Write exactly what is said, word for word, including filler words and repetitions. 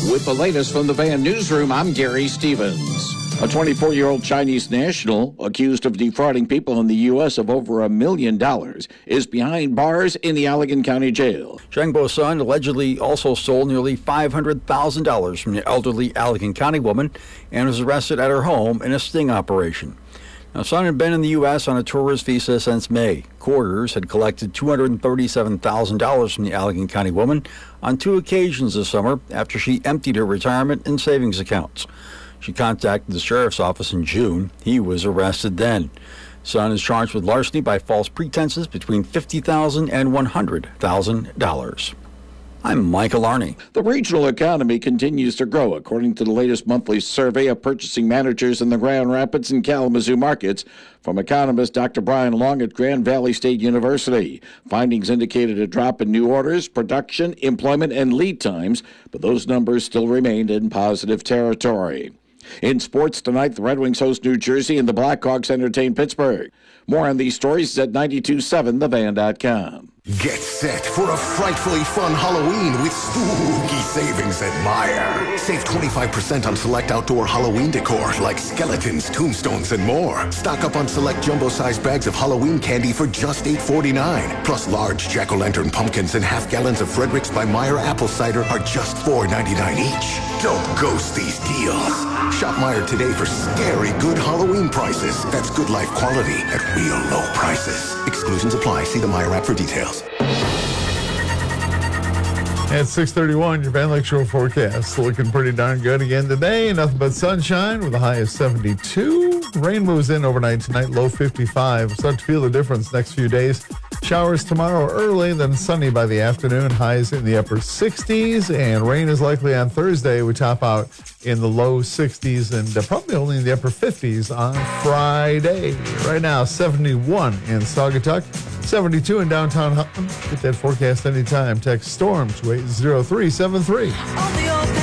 With the latest from the Van Newsroom, I'm Gary Stevens. A twenty-four-year-old Chinese national accused of defrauding people in the U S of over a million dollars is behind bars in the Allegan County Jail. Zhang Bo-sun allegedly also stole nearly five hundred thousand dollars from the elderly Allegan County woman and was arrested at her home in a sting operation. Now, Sun had been in the U S on a tourist visa since May. Quarters had collected two hundred thirty-seven thousand dollars from the Allegan County woman on two occasions this summer after she emptied her retirement and savings accounts. She contacted the sheriff's office in June. He was arrested then. Sun is charged with larceny by false pretenses between fifty thousand dollars and one hundred thousand dollars. I'm Michael Arney. The regional economy continues to grow, according to the latest monthly survey of purchasing managers in the Grand Rapids and Kalamazoo markets from economist Doctor Brian Long at Grand Valley State University. Findings indicated a drop in new orders, production, employment, and lead times, but those numbers still remained in positive territory. In sports tonight, the Red Wings host New Jersey and the Blackhawks entertain Pittsburgh. More on these stories at ninety-two point seven the van dot com. Get set for a frightfully fun Halloween with spooky savings at Meijer. Save twenty-five percent on select outdoor Halloween decor like skeletons, tombstones, and more. Stock up on select jumbo-sized bags of Halloween candy for just eight forty-nine. Plus large jack-o'-lantern pumpkins and half gallons of Frederick's by Meijer apple cider are just four ninety-nine each. Don't ghost these deals. Shop Meijer today for scary good Halloween prices. That's good life quality at real low prices. Exclusions apply. See the Meijer app for details. At six thirty-one, your Van Lake Shore forecast. Looking pretty darn good again today. Nothing but sunshine with a high of seventy-two. Rain moves in overnight tonight, low fifty-five. Start to feel the difference next few days. Showers tomorrow early, then sunny by the afternoon. Highs in the upper sixties. And rain is likely on Thursday. We top out in the low sixties and uh, probably only in the upper fifties on Friday. Right now, seventy-one in Saugatuck. seventy-two in downtown Hutton. Get that forecast anytime. Text STORM to eight zero three seven three.